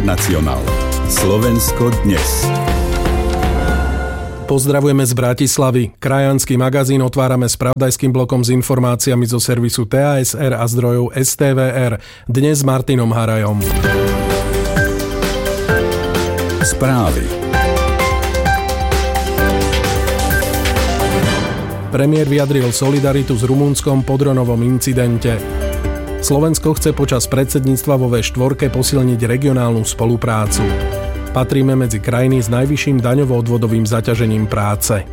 Nacionál. Slovensko dnes. Pozdravujeme z Bratislavy. Krajanský magazín otvárame spravodajským blokom s informáciami zo servisu TASR a zdrojov STVR. Dnes s Martinom Harajom. Správy. Premiér vyjadril solidaritu s Rumunskom po dronovom incidente. Slovensko chce počas predsedníctva vo V4 posilniť regionálnu spoluprácu. Patríme medzi krajiny s najvyšším daňovo-odvodovým zaťažením práce.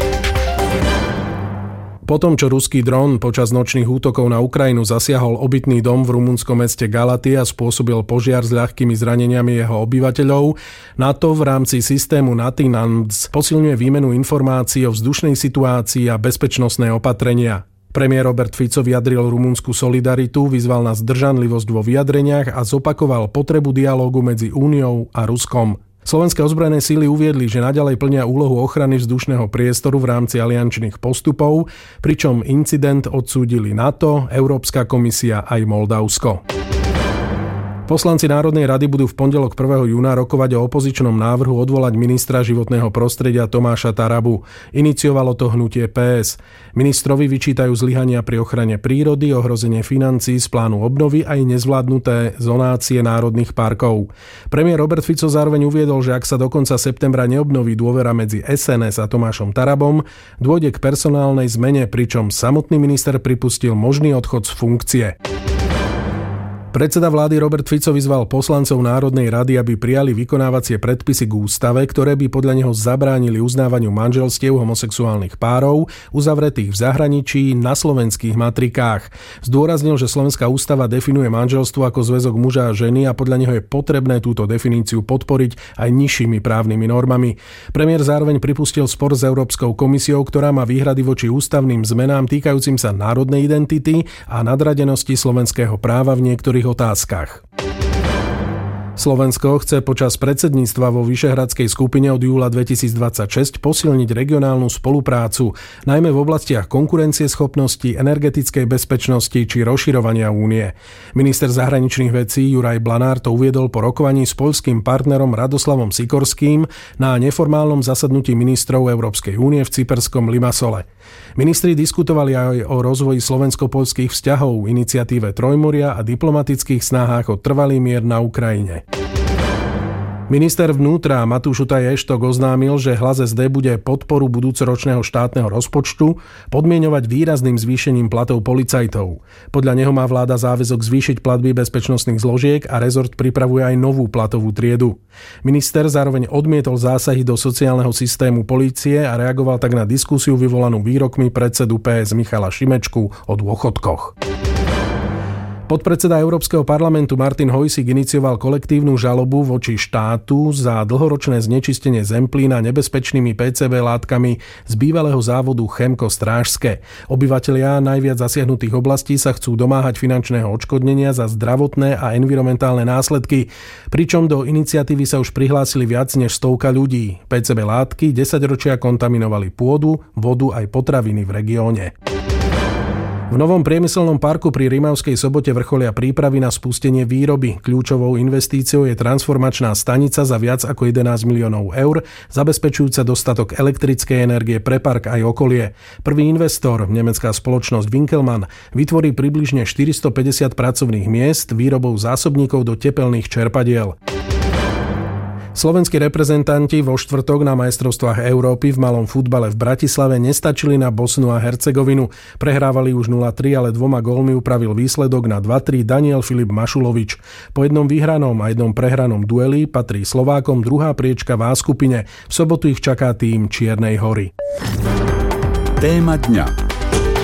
Potom, čo ruský dron počas nočných útokov na Ukrajinu zasiahol obytný dom v rumunskom meste Galaty a spôsobil požiar s ľahkými zraneniami jeho obyvateľov, NATO v rámci systému NATINAMDS posilňuje výmenu informácií o vzdušnej situácii a bezpečnostné opatrenia. Premiér Robert Fico vyjadril rumunskú solidaritu, vyzval na zdržanlivosť vo vyjadreniach a zopakoval potrebu dialógu medzi Úniou a Ruskom. Slovenské ozbrojené síly uviedli, že naďalej plnia úlohu ochrany vzdušného priestoru v rámci aliančných postupov, pričom incident odsúdili NATO, Európska komisia aj Moldavsko. Poslanci Národnej rady budú v pondelok 1. júna rokovať o opozičnom návrhu odvolať ministra životného prostredia Tomáša Tarabu. Iniciovalo to hnutie PS. Ministrovi vyčítajú zlyhania pri ochrane prírody, ohrozenie financií z plánu obnovy aj nezvládnuté zonácie národných parkov. Premiér Robert Fico zároveň uviedol, že ak sa do konca septembra neobnoví dôvera medzi SNS a Tomášom Tarabom, dôjde k personálnej zmene, pričom samotný minister pripustil možný odchod z funkcie. Predseda vlády Robert Fico vyzval poslancov Národnej rady, aby prijali vykonávacie predpisy k ústave, ktoré by podľa neho zabránili uznávaniu manželstiev homosexuálnych párov uzavretých v zahraničí na slovenských matrikách. Zdôraznil, že slovenská ústava definuje manželstvo ako zväzok muža a ženy a podľa neho je potrebné túto definíciu podporiť aj nižšími právnymi normami. Premiér zároveň pripustil spor s Európskou komisiou, ktorá má výhrady voči ústavným zmenám týkajúcim sa národnej identity a nadradenosti slovenského práva v niektorých otázkach. Slovensko chce počas predsedníctva vo Vyšehradskej skupine od júla 2026 posilniť regionálnu spoluprácu, najmä v oblastiach konkurencieschopnosti, energetickej bezpečnosti či rozširovania únie. Minister zahraničných vecí Juraj Blanár to uviedol po rokovaní s poľským partnerom Radoslavom Sikorským na neformálnom zasadnutí ministrov Európskej únie v cyperskom Limassole. Ministri diskutovali aj o rozvoji slovensko-poľských vzťahov, iniciatíve Trojmoria a diplomatických snahách o trvalý mier na Ukrajine. Minister vnútra Matúš Utaj Eštok oznámil, že Hlas SD bude podporu budúcoročného štátneho rozpočtu podmieňovať výrazným zvýšením platov policajtov. Podľa neho má vláda záväzok zvýšiť platby bezpečnostných zložiek a rezort pripravuje aj novú platovú triedu. Minister zároveň odmietol zásahy do sociálneho systému polície a reagoval tak na diskusiu vyvolanú výrokmi predsedu PS Michala Šimečku o dôchodkoch. Podpredseda Európskeho parlamentu Martin Hojsík inicioval kolektívnu žalobu voči štátu za dlhoročné znečistenie Zemplína nebezpečnými PCB látkami z bývalého závodu Chemko Strážske. Obyvatelia najviac zasiahnutých oblastí sa chcú domáhať finančného odškodnenia za zdravotné a environmentálne následky, pričom do iniciatívy sa už prihlásili viac než 100 ľudí. PCB látky 10 ročia kontaminovali pôdu, vodu aj potraviny v regióne. V novom priemyselnom parku pri Rimavskej Sobote vrcholia prípravy na spustenie výroby. Kľúčovou investíciou je transformačná stanica za viac ako 11 miliónov eur, zabezpečujúca dostatok elektrickej energie pre park aj okolie. Prvý investor, nemecká spoločnosť Winkelmann, vytvorí približne 450 pracovných miest výrobou zásobníkov do tepelných čerpadiel. Slovenskí reprezentanti vo štvrtok na majstrovstvách Európy v malom futbale v Bratislave nestačili na Bosnu a Hercegovinu. Prehrávali už 0-3, ale 2 gólmi upravil výsledok na 2-3 Daniel Filip Mašulovič. Po jednom vyhranom a jednom prehranom dueli patrí Slovákom druhá priečka v A skupine. V sobotu ich čaká tým Čiernej Hory. Téma dňa.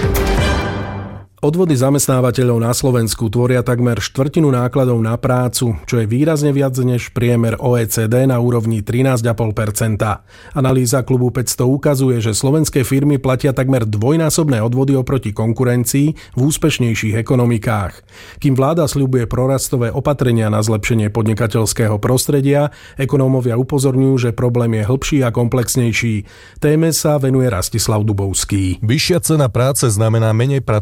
Odvody zamestnávateľov na Slovensku tvoria takmer štvrtinu nákladov na prácu, čo je výrazne viac než priemer OECD na úrovni 13,5%. Analýza klubu 500 ukazuje, že slovenské firmy platia takmer dvojnásobné odvody oproti konkurencii v úspešnejších ekonomikách. Kým vláda sľubuje prorastové opatrenia na zlepšenie podnikateľského prostredia, ekonómovia upozorňujú, že problém je hlbší a komplexnejší. Téme sa venuje Rastislav Dubovský. Vyššia cena práce znamená menej pracovných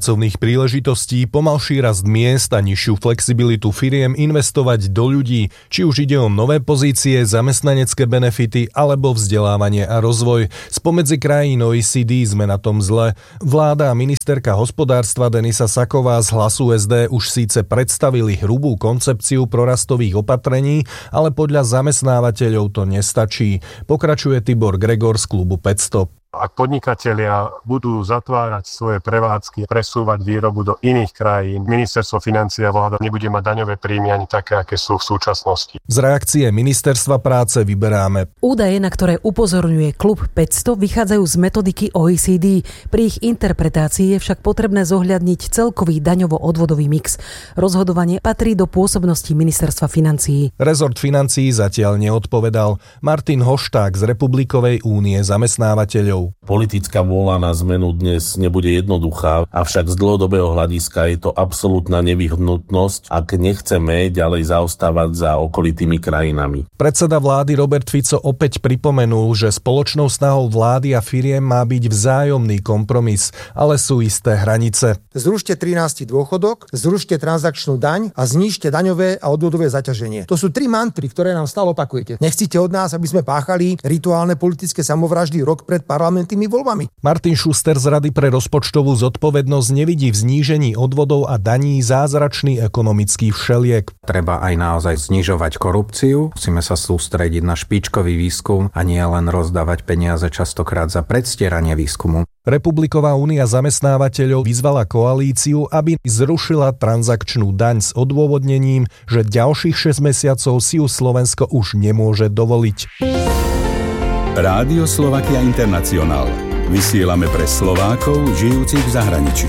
príležitostí, pomalší rast miest a nižšiu flexibilitu firiem investovať do ľudí, či už ide o nové pozície, zamestnanecké benefity alebo vzdelávanie a rozvoj. Spomedzi krajín OECD sme na tom zle. Vláda a ministerka hospodárstva Denisa Saková z Hlasu SD už síce predstavili hrubú koncepciu prorastových opatrení, ale podľa zamestnávateľov to nestačí. Pokračuje Tibor Gregor z klubu 500. Ak podnikatelia budú zatvárať svoje prevádzky, presúvať výrobu do iných krajín, ministerstvo financií a vláda nebude mať daňové príjmy ani také, aké sú v súčasnosti. Z reakcie ministerstva práce vyberáme. Údaje, na ktoré upozorňuje klub 500, vychádzajú z metodiky OECD. Pri ich interpretácii je však potrebné zohľadniť celkový daňovo-odvodový mix. Rozhodovanie patrí do pôsobnosti ministerstva financií. Rezort financií zatiaľ neodpovedal. Martin Hošták z Republikovej únie zamestnávateľov. Politická vôľa na zmenu dnes nebude jednoduchá, avšak z dlhodobého hľadiska je to absolútna nevyhnutnosť, ak nechceme ďalej zaostávať za okolitými krajinami. Predseda vlády Robert Fico opäť pripomenul, že spoločnou snahou vlády a firiem má byť vzájomný kompromis, ale sú isté hranice. Zrušte 13. dôchodok, zrušte transakčnú daň a znížte daňové a odvodové zaťaženie. To sú 3 mantry, ktoré nám stále opakujete. Nechcete od nás, aby sme páchali rituálne politické samovraždy rok pred parlamentnými voľbami. Martin Schuster z Rady pre rozpočtovú zodpovednosť nevidí v znížení odvodov a daní zázračný ekonomický všeliek. Treba aj naozaj znižovať korupciu. Musíme sa sústrediť na špičkový výskum a nie len rozdávať peniaze častokrát za predstieranie výskumu. Republiková únia zamestnávateľov vyzvala koalíciu, aby zrušila transakčnú daň s odôvodnením, že ďalších 6 mesiacov si ju Slovensko už nemôže dovoliť. Rádio Slovakia International. Vysielame pre Slovákov žijúcich v zahraničí.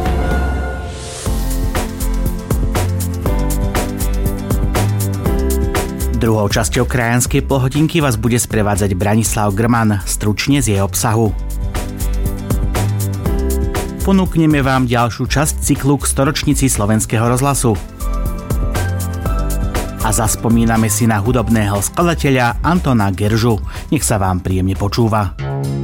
Druhou časťou krajanskej polhodinky vás bude sprevádzať Branislav Grman, stručne z jej obsahu. Ponúkneme vám ďalšiu časť cyklu k storočnici Slovenského rozhlasu. A zaspomíname si na hudobného skladateľa Antona Geržu. Nech sa vám príjemne počúva.